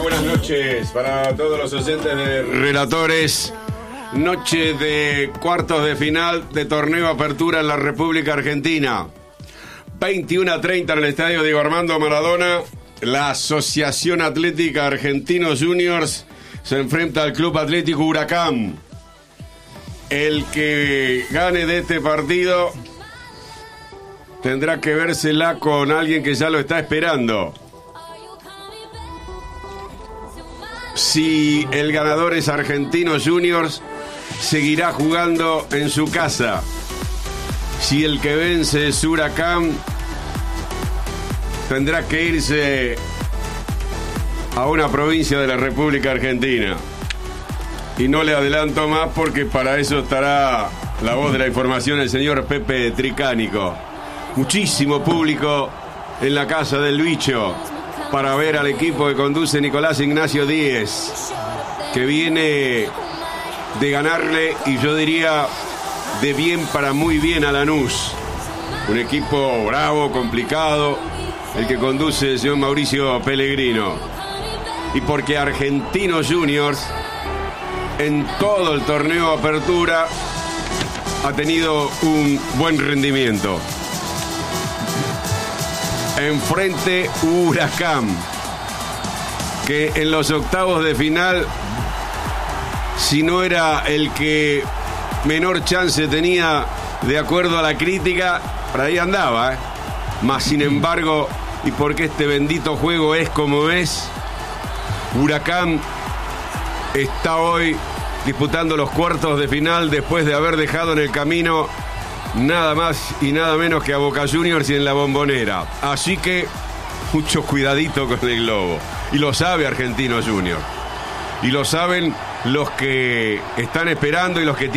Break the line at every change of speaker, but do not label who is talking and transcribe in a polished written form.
Buenas noches para todos los oyentes de Relatores. Noche de cuartos de final de torneo Apertura en la República Argentina. 21:30 en el estadio Diego Armando Maradona. La Asociación Atlética Argentinos Juniors se enfrenta al Club Atlético Huracán. El que gane de este partido tendrá que vérsela con alguien que ya lo está esperando. Si el ganador es Argentinos Juniors, seguirá jugando en su casa. Si el que vence es Huracán, tendrá que irse a una provincia de la República Argentina. Y no le adelanto más porque para eso estará la voz de la información, el señor Pepe Tricánico. Muchísimo público en la casa del bicho para ver al equipo que conduce Nicolás Ignacio Díez, que viene de ganarle, y yo diría de bien para muy bien, a Lanús. Un equipo bravo, complicado, el que conduce el señor Mauricio Pellegrino. Y porque Argentinos Juniors en todo el torneo Apertura ha tenido un buen rendimiento. Enfrente Huracán, que en los octavos de final, si no era el que menor chance tenía de acuerdo a la crítica, por ahí andaba, Mas sin embargo, y porque este bendito juego es como es, Huracán está hoy disputando los cuartos de final después de haber dejado en el camino nada más y nada menos que a Boca Juniors y en la Bombonera. Así que mucho cuidadito con el globo. Y lo sabe Argentinos Juniors. Y lo saben los que están esperando y los que